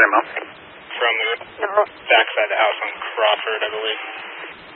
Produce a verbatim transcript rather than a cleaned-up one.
Can I help? From the No. backside of the house on Crawford, I believe.